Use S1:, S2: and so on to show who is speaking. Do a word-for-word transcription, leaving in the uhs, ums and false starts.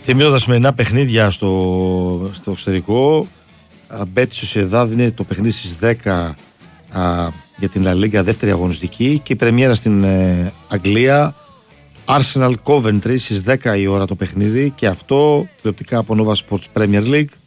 S1: Θυμίζω τα σημερινά παιχνίδια στο, στο εξωτερικό. Μπέτη Σοσιεδάδ είναι το παιχνίδι στις δέκα α, για την La Liga δεύτερη αγωνιστική και η πρεμιέρα στην ε, Αγγλία. Arsenal Coventry στις δέκα η ώρα το παιχνίδι και αυτό τηλεοπτικά από Nova Sports Premier League.